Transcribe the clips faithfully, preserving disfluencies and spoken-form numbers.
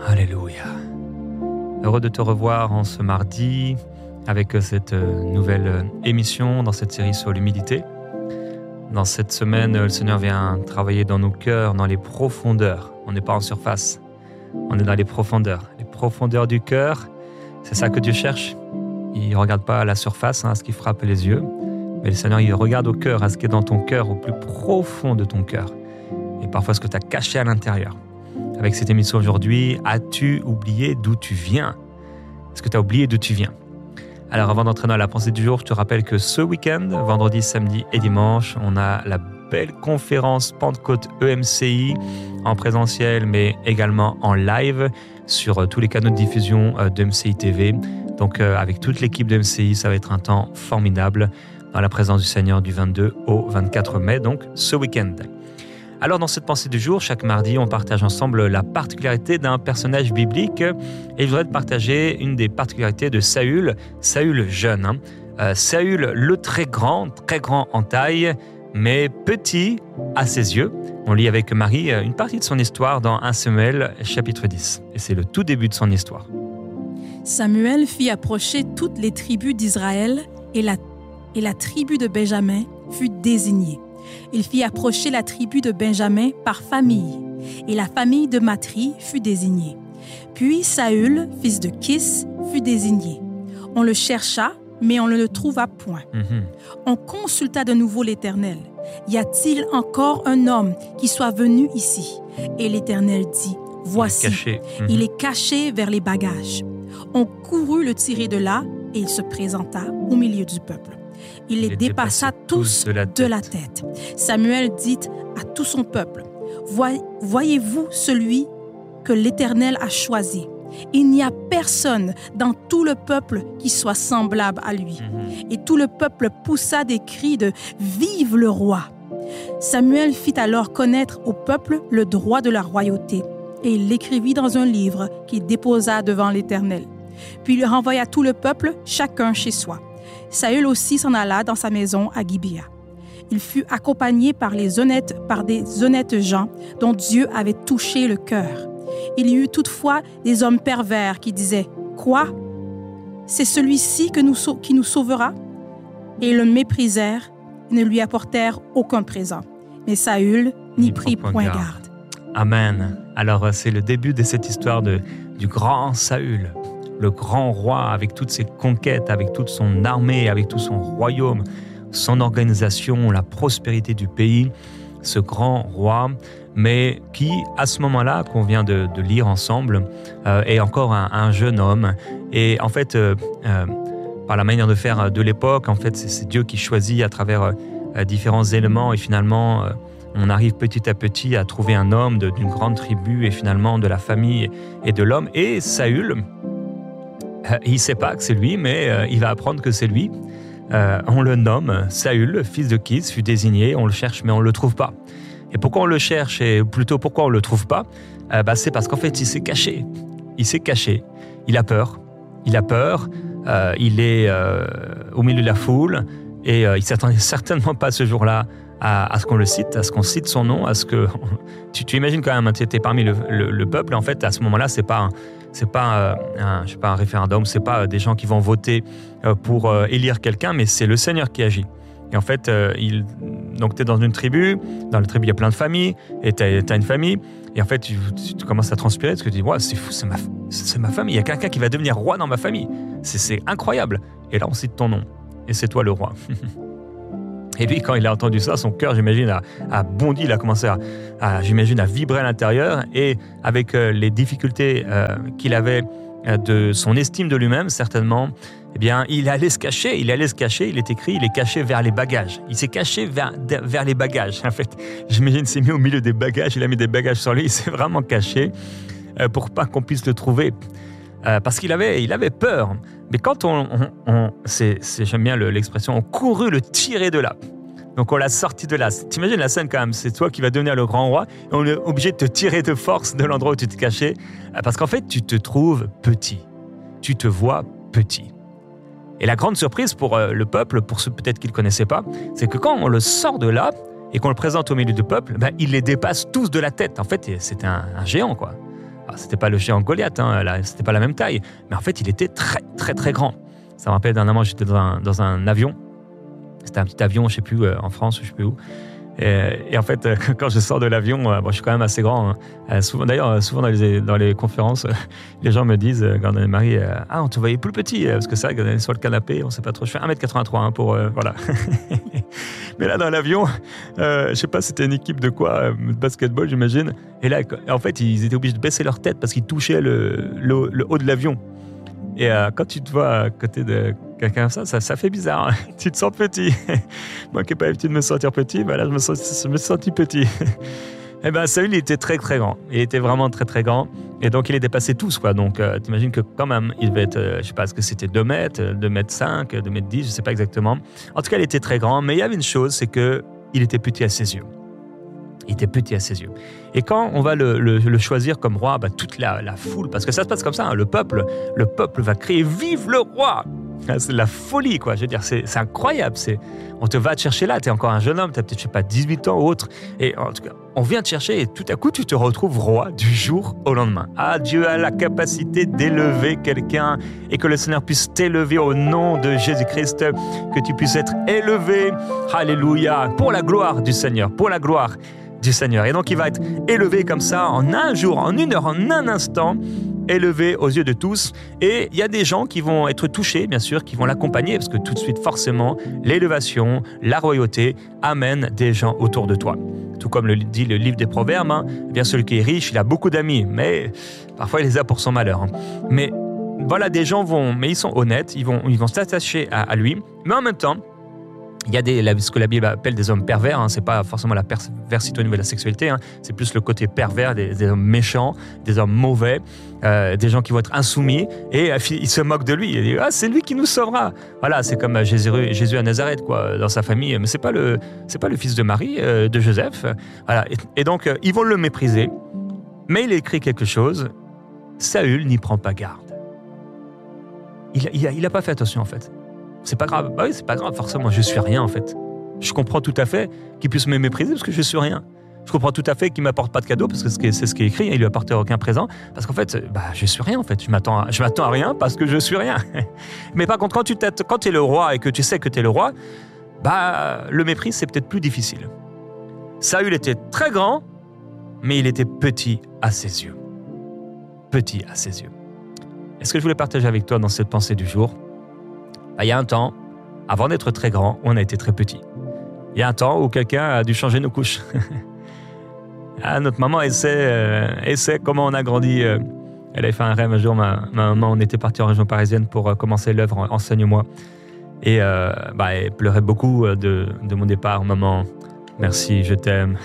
Alléluia. Heureux de te revoir en ce mardi avec cette nouvelle émission dans cette série sur l'humilité. Dans cette semaine, le Seigneur vient travailler dans nos cœurs, dans les profondeurs. On n'est pas en surface, on est dans les profondeurs. Les profondeurs du cœur, c'est ça que Dieu cherche. Il ne regarde pas à la surface, hein, à ce qui frappe les yeux, mais le Seigneur, il regarde au cœur, à ce qui est dans ton cœur, au plus profond de ton cœur. Et parfois, ce que tu as caché à l'intérieur. Avec cette émission aujourd'hui, as-tu oublié d'où tu viens ? Est-ce que tu as oublié d'où tu viens ? Alors, avant d'entrer dans la pensée du jour, je te rappelle que ce week-end, vendredi, samedi et dimanche, on a la belle conférence Pentecôte E M C I en présentiel, mais également en live sur tous les canaux de diffusion de M C I T V. Donc, avec toute l'équipe de M C I, ça va être un temps formidable dans la présence du Seigneur du vingt-deux au vingt-quatre mai, donc ce week-end. Alors, dans cette pensée du jour, chaque mardi, on partage ensemble la particularité d'un personnage biblique. Et je voudrais te partager une des particularités de Saül, Saül jeune. Hein. Euh, Saül, le très grand, très grand en taille, mais petit à ses yeux. On lit avec Marie une partie de son histoire dans premier Samuel, chapitre dix. Et c'est le tout début de son histoire. Samuel fit approcher toutes les tribus d'Israël et la, et la tribu de Benjamin fut désignée. Il fit approcher la tribu de Benjamin par famille, et la famille de Matri fut désignée. Puis Saül, fils de Kis, fut désigné. On le chercha, mais on ne le trouva point. Mm-hmm. On consulta de nouveau l'Éternel. Y a-t-il encore un homme qui soit venu ici? Et l'Éternel dit, voici, il est caché, mm-hmm. il est caché vers les bagages. On courut le tirer de là, et il se présenta au milieu du peuple. Il les dépassa tous de la, de la tête. Samuel dit à tout son peuple, « Voyez-vous celui que l'Éternel a choisi? Il n'y a personne dans tout le peuple qui soit semblable à lui. Mm-hmm. » Et tout le peuple poussa des cris de « Vive le roi !» Samuel fit alors connaître au peuple le droit de la royauté, et il l'écrivit dans un livre qu'il déposa devant l'Éternel. Puis il renvoya tout le peuple, chacun chez soi. Saül aussi s'en alla dans sa maison à Gibea. Il fut accompagné par, les honnêtes, par des honnêtes gens dont Dieu avait touché le cœur. Il y eut toutefois des hommes pervers qui disaient « Quoi? C'est celui-ci que nous, qui nous sauvera ?» Et ils le méprisèrent et ne lui apportèrent aucun présent. Mais Saül n'y prit point garde. garde. Amen. Alors, c'est le début de cette histoire de, du grand Saül. Le grand roi avec toutes ses conquêtes, avec toute son armée, avec tout son royaume, son organisation, la prospérité du pays, ce grand roi, mais qui, à ce moment-là, qu'on vient de, de lire ensemble, euh, est encore un, un jeune homme. Et en fait, euh, euh, par la manière de faire de l'époque, en fait, c'est, c'est Dieu qui choisit à travers euh, différents éléments et finalement, euh, on arrive petit à petit à trouver un homme de, d'une grande tribu et finalement de la famille et de l'homme. Et Saül, il ne sait pas que c'est lui, mais euh, il va apprendre que c'est lui. Euh, on le nomme Saül, fils de Kis, fut désigné, on le cherche, mais on ne le trouve pas. Et pourquoi on le cherche, et plutôt pourquoi on ne le trouve pas euh, bah, c'est parce qu'en fait, il s'est caché. Il s'est caché. Il a peur. Il a peur. Euh, il est euh, au milieu de la foule. Et euh, il ne s'attendait certainement pas ce jour-là à, à ce qu'on le cite, à ce qu'on cite son nom, à ce que... tu, tu imagines quand même, tu étais parmi le, le, le peuple. En fait, à ce moment-là, ce n'est pas... Un, C'est pas, euh, un, je sais pas un référendum, c'est pas euh, des gens qui vont voter euh, pour euh, élire quelqu'un, mais c'est le Seigneur qui agit. Et en fait, euh, il, donc tu es dans une tribu, dans la tribu il y a plein de familles, et tu as une famille, et en fait tu, tu commences à transpirer, parce que tu dis, ouais, c'est fou, c'est ma, c'est ma famille, il y a quelqu'un qui va devenir roi dans ma famille, c'est, c'est incroyable. Et là on cite ton nom, et c'est toi le roi. Et puis quand il a entendu ça, son cœur, j'imagine, a, a bondi, il a commencé à, à, j'imagine, à vibrer à l'intérieur. Et avec euh, les difficultés euh, qu'il avait euh, de son estime de lui-même, certainement, eh bien, il allait se cacher. Il allait se cacher. Il est écrit, il est caché vers les bagages. Il s'est caché vers, vers les bagages. En fait, j'imagine, il s'est mis au milieu des bagages. Il a mis des bagages sur lui. Il s'est vraiment caché euh, pour pas qu'on puisse le trouver. Euh, parce qu'il avait, il avait peur. Mais quand on, on, on c'est, c'est, j'aime bien le, l'expression, on courut le tirer de là. Donc on l'a sorti de là. T'imagines la scène quand même, c'est toi qui vas devenir le grand roi et on est obligé de te tirer de force de l'endroit où tu te cachais. Parce qu'en fait, tu te trouves petit. Tu te vois petit. Et la grande surprise pour euh, le peuple, pour ceux peut-être qui ne le connaissaient pas, c'est que quand on le sort de là et qu'on le présente au milieu du peuple, ben, il les dépasse tous de la tête. En fait, c'était un, un géant, quoi. Alors, c'était pas le géant Goliath, hein, là, c'était pas la même taille, mais en fait, il était très, très, très grand. Ça me rappelle, dernièrement, j'étais dans un, dans un avion. C'était un petit avion, je sais plus, euh, en France, je sais plus où. Et, et en fait, euh, quand je sors de l'avion, euh, bon, je suis quand même assez grand. Hein. Euh, souvent, d'ailleurs, euh, souvent dans les, dans les conférences, euh, les gens me disent, euh, quand on est marié, euh, ah, on te voyait plus petit, euh, parce que c'est vrai qu'on est sur le canapé, on sait pas trop. Je fais un mètre quatre-vingt-trois hein, pour, euh, voilà. Mais là, dans l'avion, euh, je sais pas, c'était une équipe de quoi, euh, de basketball, j'imagine. Et là, en fait, ils étaient obligés de baisser leur tête parce qu'ils touchaient le, le, le haut de l'avion. Et euh, quand tu te vois à côté de quelqu'un comme ça, ça, ça fait bizarre. Hein. Tu te sens petit. Moi qui n'ai pas l'habitude de me sentir petit, bah là, je me, sens, je me suis senti petit. Et bien, Saül, il était très, très grand. Il était vraiment très, très grand. Et donc, il les dépassait tous, quoi. Donc, euh, tu imagines que quand même, il devait être, euh, je sais pas, est-ce que c'était deux mètres, deux mètres cinq, deux mètres dix, je sais pas exactement. En tout cas, il était très grand. Mais il y avait une chose, c'est qu'il était petit à ses yeux. Il était petit à ses yeux. Et quand on va le, le, le choisir comme roi, bah, toute la, la foule, parce que ça se passe comme ça, hein, le peuple, le peuple va crier « Vive le roi !» C'est de la folie, quoi. Je veux dire, c'est, c'est incroyable. C'est, on te va te chercher là, tu es encore un jeune homme, tu as peut-être, je sais pas, dix-huit ans ou autre. Et en tout cas, on vient te chercher et tout à coup, tu te retrouves roi du jour au lendemain. Ah, Dieu a la capacité d'élever quelqu'un et que le Seigneur puisse t'élever au nom de Jésus-Christ, que tu puisses être élevé, alléluia, pour la gloire du Seigneur, pour la gloire du Seigneur. Et donc, il va être élevé comme ça en un jour, en une heure, en un instant, élevé aux yeux de tous. Et il y a des gens qui vont être touchés, bien sûr, qui vont l'accompagner, parce que tout de suite, forcément, l'élévation, la royauté amène des gens autour de toi. Tout comme le dit le livre des Proverbes, hein, bien celui qui est riche, il a beaucoup d'amis, mais parfois il les a pour son malheur. Hein. Mais voilà, des gens vont, mais ils sont honnêtes, ils vont, ils vont s'attacher à, à lui, mais en même temps, il y a des, ce que la Bible appelle des hommes pervers, hein, c'est pas forcément la perversité au niveau de la sexualité, hein, c'est plus le côté pervers des, des hommes méchants, des hommes mauvais, euh, des gens qui vont être insoumis, et euh, ils se moquent de lui. Ils disent, ah, c'est lui qui nous sauvera. Voilà, c'est comme Jésus, Jésus à Nazareth, quoi, dans sa famille, mais c'est pas le, c'est pas le fils de Marie, euh, de Joseph. Voilà, et, et donc euh, ils vont le mépriser, mais il écrit quelque chose. Saül n'y prend pas garde. Il, il, a, il a pas fait attention en fait. C'est pas grave. Bah oui, c'est pas grave, forcément, je suis rien en fait. Je comprends tout à fait qu'il puisse me mépriser parce que je suis rien. Je comprends tout à fait qu'il m'apporte pas de cadeau parce que c'est ce qui est écrit, il lui apporte aucun présent parce qu'en fait, bah, je suis rien en fait. Je m'attends à, je m'attends à rien parce que je suis rien. Mais par contre, quand tu quand es le roi et que tu sais que tu es le roi, bah, le mépris, c'est peut-être plus difficile. Saül était très grand, mais il était petit à ses yeux. Petit à ses yeux. Et ce que je voulais partager avec toi dans cette pensée du jour, bah, il y a un temps, avant d'être très grand, on a été très petit. Il y a un temps où quelqu'un a dû changer nos couches. Ah, notre maman, elle sait, euh, elle sait comment on a grandi. Euh, elle avait fait un rêve un jour, ma, ma maman, on était parti en région parisienne pour euh, commencer l'œuvre Enseigne-moi. Et euh, bah, elle pleurait beaucoup de, de mon départ. Maman, merci, je t'aime.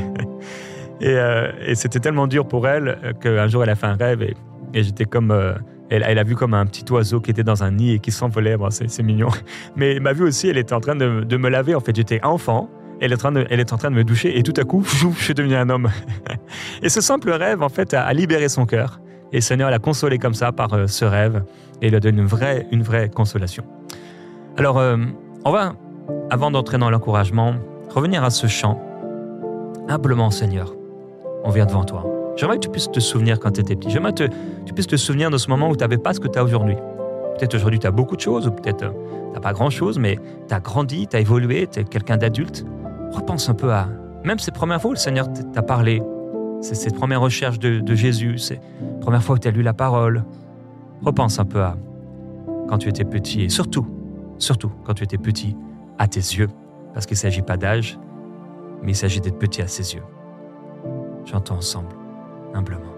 et, euh, et c'était tellement dur pour elle qu'un jour, elle a fait un rêve et, et j'étais comme... Euh, Elle, elle a vu comme un petit oiseau qui était dans un nid et qui s'envolait. Bon, c'est, c'est mignon. Mais elle m'a vu aussi, elle était en train de, de me laver. En fait, j'étais enfant. Elle est, en train de, elle est en train de me doucher. Et tout à coup, je suis devenu un homme. Et ce simple rêve, en fait, a, a libéré son cœur. Et le Seigneur l'a consolé comme ça par euh, ce rêve. Et il lui a donné une vraie, une vraie consolation. Alors, euh, on va, avant d'entrer dans l'encouragement, revenir à ce chant. Humblement, Seigneur, on vient devant toi. J'aimerais que tu puisses te souvenir quand tu étais petit. J'aimerais que tu puisses te souvenir de ce moment où tu n'avais pas ce que tu as aujourd'hui. Peut-être aujourd'hui tu as beaucoup de choses, ou peut-être tu n'as pas grand-chose, mais tu as grandi, tu as évolué, tu es quelqu'un d'adulte. Repense un peu à même ces premières fois où le Seigneur t'a parlé. C'est cette première recherche de, de Jésus, c'est la première fois où tu as lu la parole. Repense un peu à quand tu étais petit, et surtout, surtout quand tu étais petit, à tes yeux. Parce qu'il ne s'agit pas d'âge, mais il s'agit d'être petit à ses yeux. Chantons ensemble. Humblement.